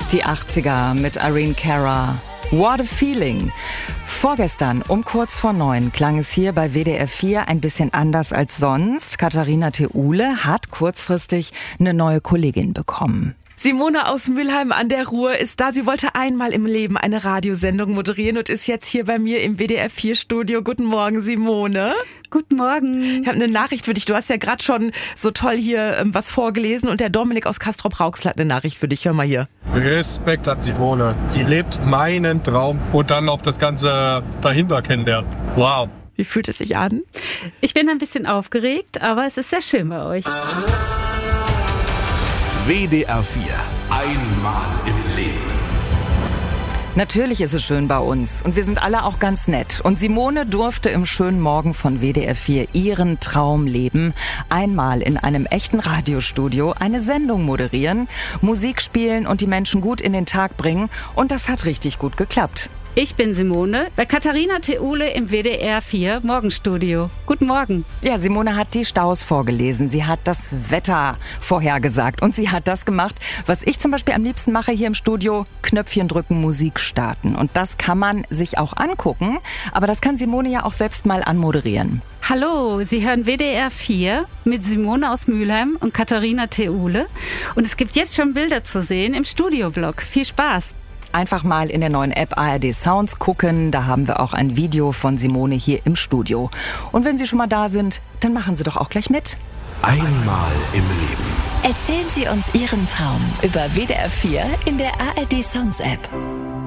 Die 80er mit Irene Cara. What a Feeling. Vorgestern um kurz vor 9 klang es hier bei WDR 4 ein bisschen anders als sonst. Katharina Theule hat kurzfristig eine neue Kollegin bekommen. Simone aus Mülheim an der Ruhr ist da. Sie wollte einmal im Leben eine Radiosendung moderieren und ist jetzt hier bei mir im WDR 4 Studio. Guten Morgen, Simone. Guten Morgen. Ich habe eine Nachricht für dich. Du hast ja gerade schon so toll hier was vorgelesen und der Dominik aus Castrop-Rauxel hat eine Nachricht für dich. Hör mal hier. Respekt hat Simone. Sie lebt meinen Traum und dann noch das Ganze dahinter kennenlernen. Wow. Wie fühlt es sich an? Ich bin ein bisschen aufgeregt, aber es ist sehr schön bei euch. WDR 4. Einmal im Leben. Natürlich ist es schön bei uns und wir sind alle auch ganz nett. Und Simone durfte im schönen Morgen von WDR 4 ihren Traum leben. Einmal in einem echten Radiostudio eine Sendung moderieren, Musik spielen und die Menschen gut in den Tag bringen. Und das hat richtig gut geklappt. Ich bin Simone, bei Katharina Theule im WDR 4 Morgenstudio. Guten Morgen. Ja, Simone hat die Staus vorgelesen, sie hat das Wetter vorhergesagt und sie hat das gemacht, was ich zum Beispiel am liebsten mache hier im Studio, Knöpfchen drücken, Musik starten. Und das kann man sich auch angucken, aber das kann Simone ja auch selbst mal anmoderieren. Hallo, Sie hören WDR 4 mit Simone aus Mülheim und Katharina Theule. Und es gibt jetzt schon Bilder zu sehen im Studioblog. Viel Spaß. Einfach mal in der neuen App ARD Sounds gucken, da haben wir auch ein Video von Simone hier im Studio. Und wenn Sie schon mal da sind, dann machen Sie doch auch gleich mit. Einmal im Leben. Erzählen Sie uns Ihren Traum über WDR 4 in der ARD Sounds App.